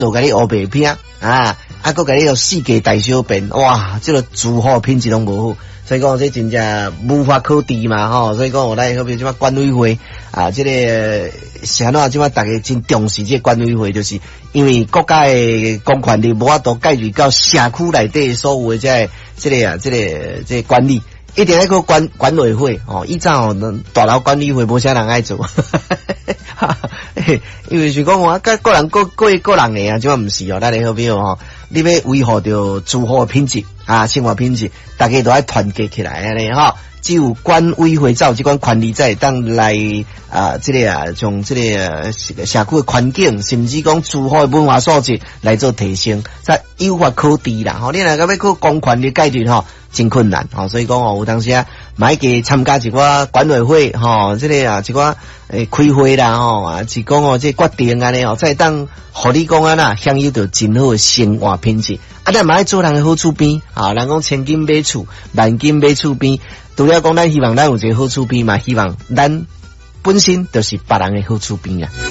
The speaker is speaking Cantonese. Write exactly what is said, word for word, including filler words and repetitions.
都给你黑白片啊，啊，搁给你有世界大小便，哇，这个住户品质拢无好。所以讲这真正无法可敌嘛吼，所以讲我来好比即马管委会啊，这个是安怎即马大家真重视这个管委会，就是因为国家的公权力无法度介入到社区内底所有的这个这个啊，这个这个管理，一定要个管管委会哦。以前哦，大楼管理会无啥人爱做，因为是讲我个个人个个个人的啊，即马唔是哦，咱来好比哦，你要维护着住户的品质。啊，生活品质，大家都要团结起来安尼哈。只有管委会才有这款权力，才会当来啊，这个啊，从这个社区的环境，甚至讲住户的文化素质来做提升，才有法可敌啦。吼，你若个要去公权力介入吼，真困难吼。所以讲哦，有当时啊，买给参加一寡管委会吼，这个啊，一寡诶开会啦吼，啊，是讲哦，这决定安尼哦，才当互你讲啊啦，享有到真好的生活品质。啊，咱嘛爱做人的好厝边，啊，人讲千金买厝，万金买厝边。除了讲，咱希望咱有一个好厝边嘛，希望咱本身就是别人的好厝边啊。